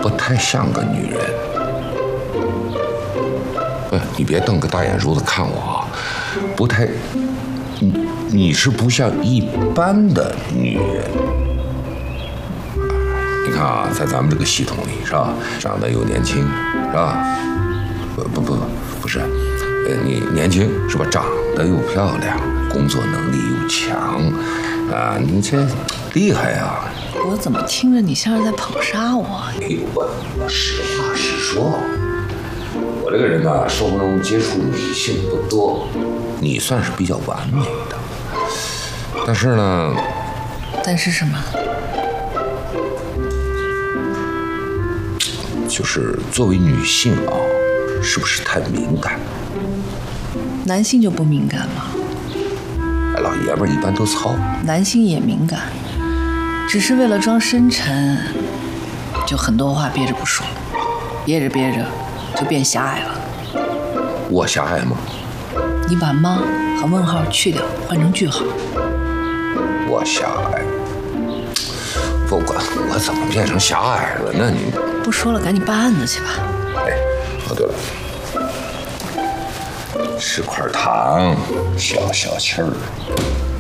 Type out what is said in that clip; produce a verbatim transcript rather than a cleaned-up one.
不太像个女人。不，你别瞪个大眼珠子看我啊，不太，你你是不像一般的女人。你看啊，在咱们这个系统里是吧，长得又年轻是吧？不不不不是，呃，你年轻是吧？长得又漂亮，工作能力又强，啊，你这厉害呀！ 我怎么听着你像是在捧杀我？ 哎，我我实话实说，我这个人呢，生活中接触女性不多，你算是比较完美的。但是呢， 但是什么？ 就是作为女性啊，是不是太敏感？ 男性就不敏感吗？ 哎，老爷们儿一般都糙。 男性也敏感，只是为了装深沉，就很多话憋着不说，憋着憋着就变狭隘了。 我狭隘吗？ 你把吗和问号去掉，换成句号。 我狭隘？不管我怎么变成狭隘了呢？你不说了，赶紧办案子去吧。 哎，哦对了，吃块糖消消气儿。